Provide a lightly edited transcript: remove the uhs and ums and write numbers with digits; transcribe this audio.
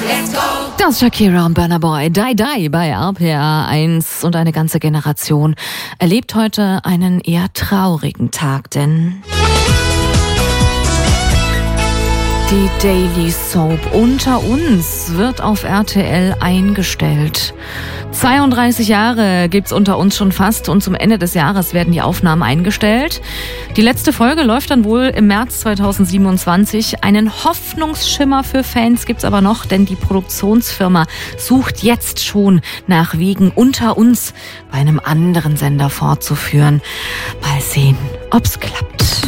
Das ist Shakira und Burna Boy, Die Die bei RPA 1 und eine ganze Generation erlebt heute einen eher traurigen Tag, denn die Daily Soap Unter uns wird auf RTL eingestellt. 32 Jahre gibt's Unter uns schon fast und zum Ende des Jahres werden die Aufnahmen eingestellt. Die letzte Folge läuft dann wohl im März 2027. Einen Hoffnungsschimmer für Fans gibt's aber noch, denn die Produktionsfirma sucht jetzt schon nach Wegen, Unter uns bei einem anderen Sender fortzuführen. Mal sehen, ob's klappt.